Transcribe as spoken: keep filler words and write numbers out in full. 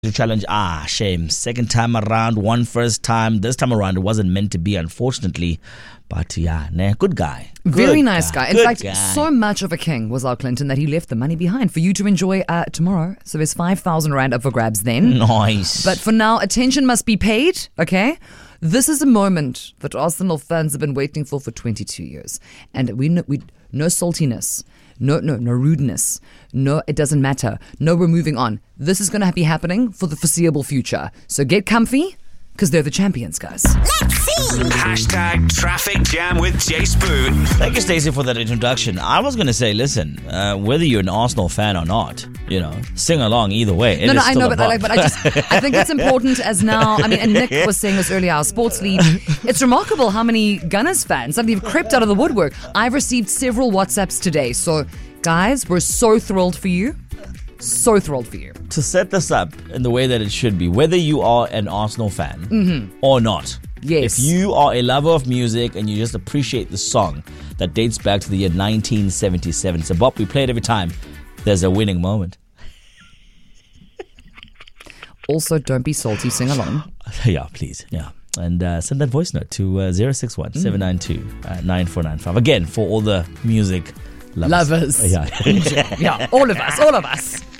To challenge, ah, shame. Second time around, one first time. This time around, it wasn't meant to be, unfortunately. But yeah, nah, good guy. Good Very nice guy. guy. In Good fact, guy. so much of a king was Al Clinton that he left the money behind for you to enjoy uh, tomorrow. So there's five thousand rand up for grabs then. Nice. But for now, attention must be paid, okay? This is a moment that Arsenal fans have been waiting for for twenty-two years. And we know, we no saltiness. No, no, no rudeness. No, it doesn't matter. No, we're moving on. This is going to be happening for the foreseeable future. So get comfy, because they're the champions, guys. Let's see. Hashtag traffic jam with Jay Spoon. Thank you, Stacey, for that introduction. I was going to say, listen, uh, whether you're an Arsenal fan or not, you know, sing along either way. It no, is no, I still know, a but I, like, bop. but I just, I think it's important as now. I mean, and Nick was saying this earlier, our sports lead. It's remarkable how many Gunners fans suddenly have crept out of the woodwork. I've received several WhatsApps today, so guys, we're so thrilled for you. So thrilled for you. To set this up in the way that it should be, whether you are an Arsenal fan Mm-hmm. or not, Yes. if you are a lover of music and you just appreciate the song that dates back to the year nineteen seventy-seven, it's a bop we play it every time there's a winning moment. Also, don't be salty, sing along. Yeah, please. Yeah. And uh, send that voice note to uh, zero six one, seven nine two, nine four nine five. Again, for all the music lovers. Lovers. Yeah. Yeah, all of us, all of us.